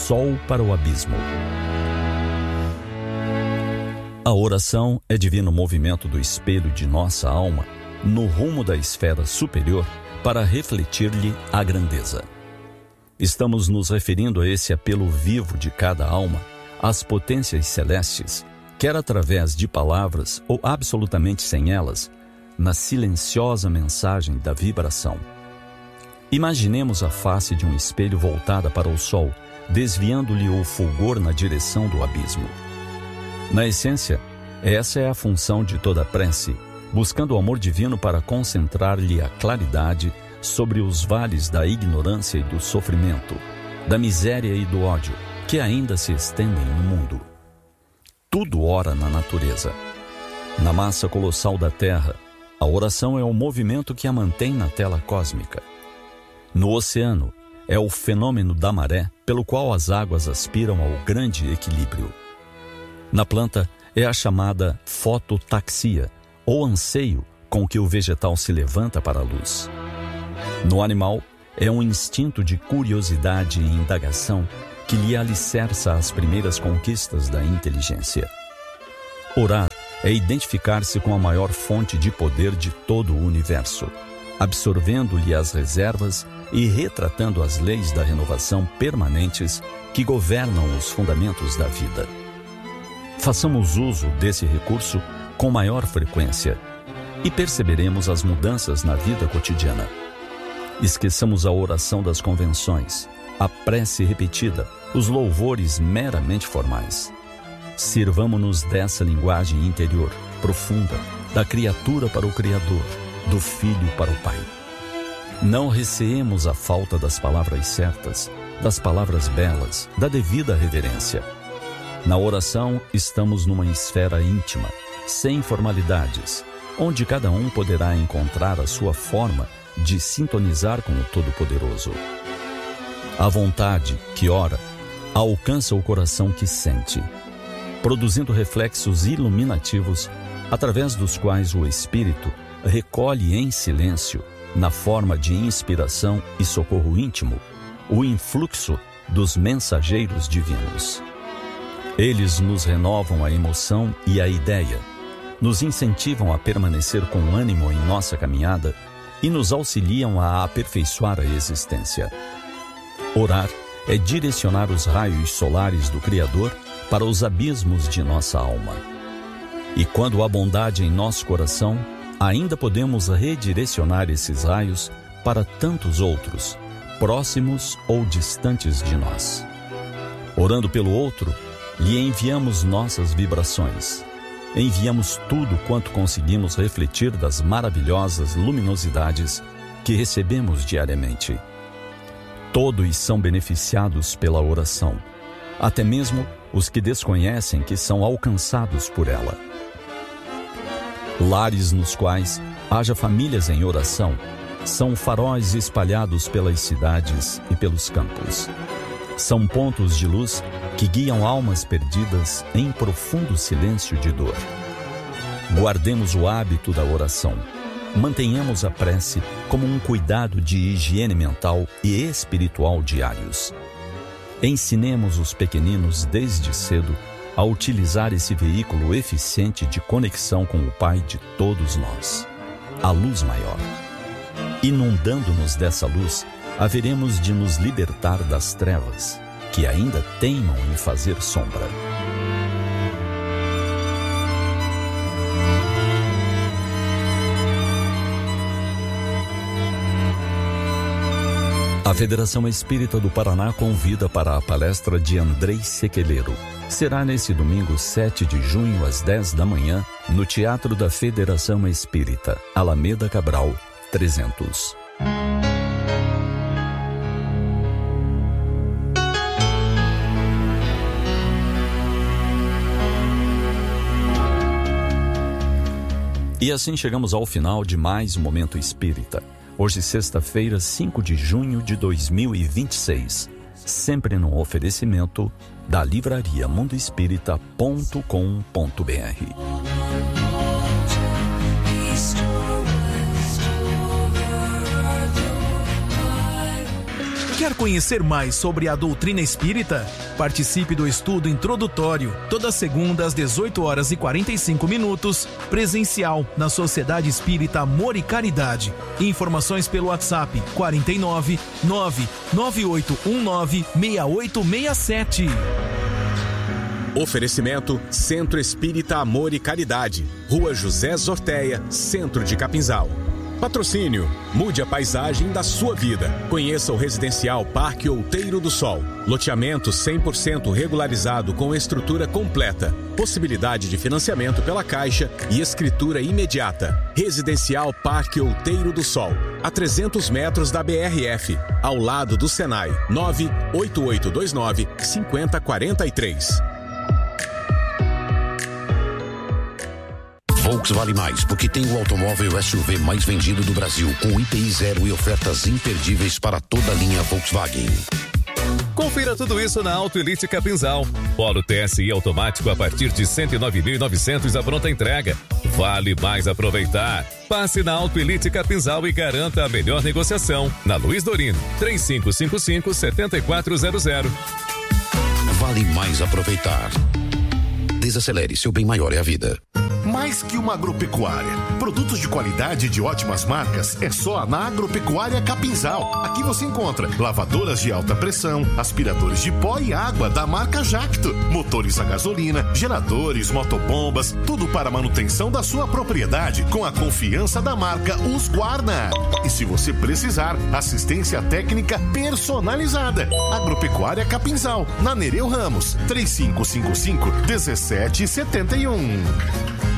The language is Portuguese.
sol para o abismo. A oração é divino movimento do espelho de nossa alma no rumo da esfera superior para refletir-lhe a grandeza. Estamos nos referindo a esse apelo vivo de cada alma às potências celestes, quer através de palavras ou absolutamente sem elas, na silenciosa mensagem da vibração. Imaginemos a face de um espelho voltada para o sol, desviando-lhe o fulgor na direção do abismo. Na essência, essa é a função de toda prece, buscando o amor divino para concentrar-lhe a claridade sobre os vales da ignorância e do sofrimento, da miséria e do ódio, que ainda se estendem no mundo. Tudo ora na natureza. Na massa colossal da Terra, a oração é o movimento que a mantém na tela cósmica. No oceano, é o fenômeno da maré pelo qual as águas aspiram ao grande equilíbrio. Na planta, é a chamada fototaxia, ou anseio com que o vegetal se levanta para a luz. No animal, é um instinto de curiosidade e indagação que lhe alicerça as primeiras conquistas da inteligência. Orar é identificar-se com a maior fonte de poder de todo o universo, absorvendo-lhe as reservas e retratando as leis da renovação permanentes que governam os fundamentos da vida. Façamos uso desse recurso com maior frequência e perceberemos as mudanças na vida cotidiana. Esqueçamos a oração das convenções, a prece repetida, os louvores meramente formais. Sirvamo-nos dessa linguagem interior, profunda, da criatura para o Criador, do Filho para o Pai. Não receemos a falta das palavras certas, das palavras belas, da devida reverência. Na oração, estamos numa esfera íntima, sem formalidades, onde cada um poderá encontrar a sua forma de sintonizar com o Todo-Poderoso. A vontade que ora alcança o coração que sente, produzindo reflexos iluminativos através dos quais o espírito recolhe em silêncio, na forma de inspiração e socorro íntimo, o influxo dos mensageiros divinos. Eles nos renovam a emoção e a ideia, nos incentivam a permanecer com ânimo em nossa caminhada e nos auxiliam a aperfeiçoar a existência. Orar é direcionar os raios solares do Criador para os abismos de nossa alma. E quando há bondade em nosso coração, ainda podemos redirecionar esses raios para tantos outros, próximos ou distantes de nós. Orando pelo outro, lhe enviamos nossas vibrações. Enviamos tudo quanto conseguimos refletir das maravilhosas luminosidades que recebemos diariamente. Todos são beneficiados pela oração, até mesmo os que desconhecem que são alcançados por ela. Lares nos quais haja famílias em oração são faróis espalhados pelas cidades e pelos campos. São pontos de luz que guiam almas perdidas em profundo silêncio de dor. Guardemos o hábito da oração. Mantenhamos a prece como um cuidado de higiene mental e espiritual diários. Ensinemos os pequeninos desde cedo a utilizar esse veículo eficiente de conexão com o Pai de todos nós, a luz maior. Inundando-nos dessa luz, haveremos de nos libertar das trevas, que ainda teimam em fazer sombra. A Federação Espírita do Paraná convida para a palestra de Andrei Sequeleiro. Será nesse domingo 7 de junho às 10 da manhã, no Teatro da Federação Espírita, Alameda Cabral, 300. E assim chegamos ao final de mais um Momento Espírita. Hoje, sexta-feira, 5 de junho de 2026. Sempre num oferecimento da livraria mundoespírita.com.br. Quer conhecer mais sobre a doutrina espírita? Participe do estudo introdutório, toda segunda às 18h45, presencial, na Sociedade Espírita Amor e Caridade. Informações pelo WhatsApp 49 99819 6867. Oferecimento Centro Espírita Amor e Caridade, Rua José Zorteia, Centro de Capinzal. Patrocínio, mude a paisagem da sua vida. Conheça o Residencial Parque Outeiro do Sol. Loteamento 100% regularizado com estrutura completa. Possibilidade de financiamento pela Caixa e escritura imediata. Residencial Parque Outeiro do Sol. A 300 metros da BRF. Ao lado do Senai. 98829-5043. Volks vale mais, porque tem o automóvel SUV mais vendido do Brasil, com IPI zero e ofertas imperdíveis para toda a linha Volkswagen. Confira tudo isso na Auto Elite Capinzal. Polo TSI automático a partir de 109.900 a pronta entrega. Vale mais aproveitar. Passe na Auto Elite Capinzal e garanta a melhor negociação. Na Luiz Dorino, 3555-7400. Vale mais aproveitar. Desacelere, seu bem maior é a vida. Mais que uma agropecuária. Produtos de qualidade e de ótimas marcas é só na Agropecuária Capinzal. Aqui você encontra lavadoras de alta pressão, aspiradores de pó e água da marca Jacto, motores a gasolina, geradores, motobombas, tudo para a manutenção da sua propriedade com a confiança da marca Husqvarna. E se você precisar, assistência técnica personalizada. Agropecuária Capinzal, na Nereu Ramos, 3555-1771.